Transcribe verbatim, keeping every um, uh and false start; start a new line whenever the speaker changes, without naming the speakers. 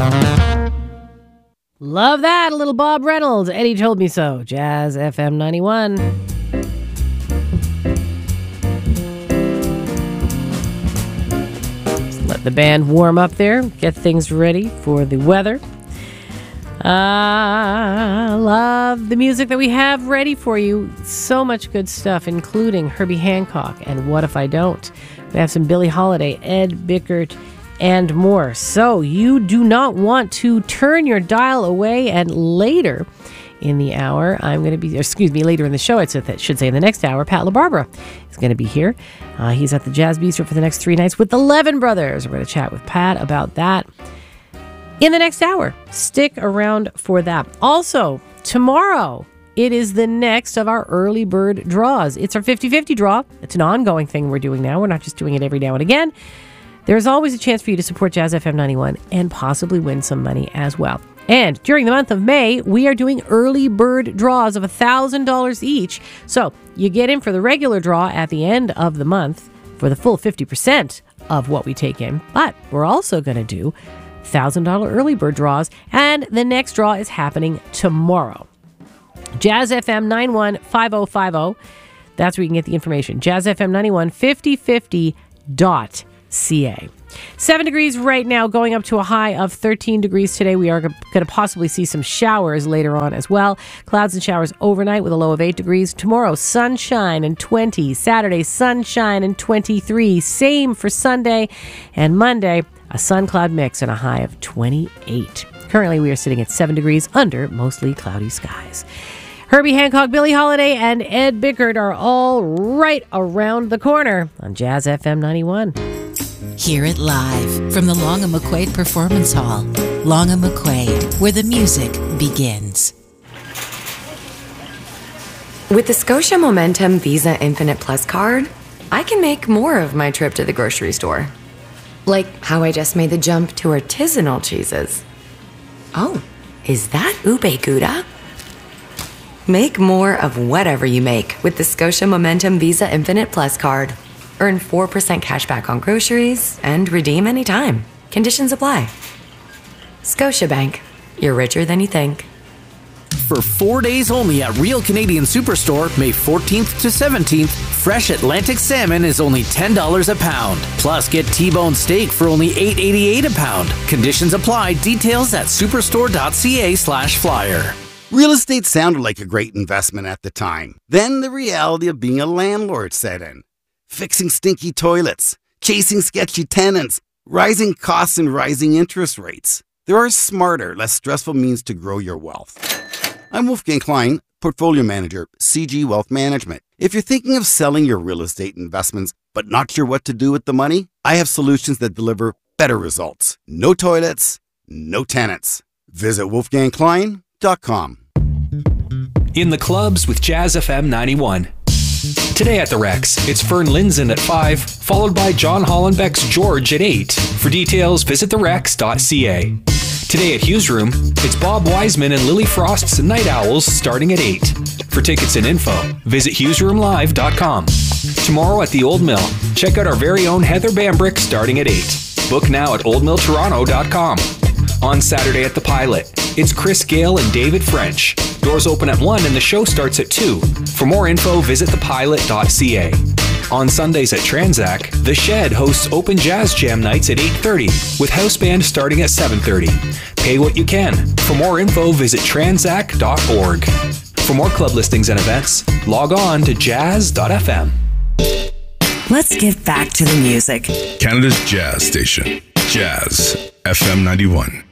Love that, a little Bob Reynolds. Eddie Told Me So. Jazz F M ninety-one. Just let the band warm up there, get things ready for the weather. I uh, love the music that we have ready for you. So much good stuff, including Herbie Hancock and What If I Don't. We have some Billie Holiday, Ed Bickert, and more. So you do not want to turn your dial away. And later in the hour, I'm going to be, excuse me, later in the show, I should say in the next hour, Pat LaBarbera is going to be here. Uh, he's at the Jazz Bistro for the next three nights with the Levin Brothers. We're going to chat with Pat about that in the next hour. Stick around for that. Also, tomorrow, it is the next of our early bird draws. It's our fifty-fifty draw. It's an ongoing thing we're doing now. We're not just doing it every now and again. There's always a chance for you to support Jazz F M ninety-one and possibly win some money as well. And during the month of May, we are doing early bird draws of one thousand dollars each. So you get in for the regular draw at the end of the month for the full fifty percent of what we take in. But we're also going to do one thousand dollars early bird draws, and the next draw is happening tomorrow. Jazz F M nine one five oh five oh. That's where you can get the information. Jazz F M ninety-one fifty fifty dot C A. Seven degrees right now, going up to a high of thirteen degrees today. We are going to possibly see some showers later on as well. Clouds and showers overnight with a low of eight degrees. Tomorrow, sunshine and twenty. Saturday, sunshine and twenty-three. Same for Sunday. And Monday, a sun-cloud mix and a high of twenty-eight. Currently, we are sitting at seven degrees under mostly cloudy skies. Herbie Hancock, Billie Holiday, and Ed Bickert are all right around the corner on Jazz F M ninety-one.
Hear it live from the Long and McQuaid Performance Hall. Long and McQuaid, where the music begins.
With the Scotia Momentum Visa Infinite Plus card, I can make more of my trip to the grocery store. Like how I just made the jump to artisanal cheeses. Oh, is that ube gouda? Make more of whatever you make with the Scotia Momentum Visa Infinite Plus card. Earn four percent cash back on groceries and redeem anytime. Conditions apply. Scotiabank. You're richer than you think.
For four days only at Real Canadian Superstore, May fourteenth to seventeenth, fresh Atlantic salmon is only ten dollars a pound. Plus, get T-bone steak for only eight eighty-eight a pound. Conditions apply. Details at superstore.ca slash flyer.
Real estate sounded like a great investment at the time. Then the reality of being a landlord set in. Fixing stinky toilets, chasing sketchy tenants, rising costs and rising interest rates. There are smarter, less stressful means to grow your wealth. I'm Wolfgang Klein, Portfolio Manager, C G Wealth Management. If you're thinking of selling your real estate investments but not sure what to do with the money, I have solutions that deliver better results. No toilets, no tenants. Visit wolfgang klein dot com.
In the clubs with Jazz F M ninety-one. Today at the Rex, it's Fern Linzen at five, followed by John Hollenbeck's George at eight. For details, visit the rex dot c a. Today at Hughes Room, it's Bob Wiseman and Lily Frost's Night Owls starting at eight. For tickets and info, visit hughes room live dot com. Tomorrow at the Old Mill, check out our very own Heather Bambrick starting at eight. Book now at old mill toronto dot com. On Saturday at the Pilot, it's Chris Gale and David French. Doors open at one and the show starts at two. For more info, visit the pilot dot c a. On Sundays at Tranzac, The Shed hosts open jazz jam nights at eight thirty, with house band starting at seven thirty. Pay what you can. For more info, visit tranzac dot org. For more club listings and events, log on to jazz dot f m.
Let's get back to the music.
Canada's Jazz Station, Jazz F M ninety-one.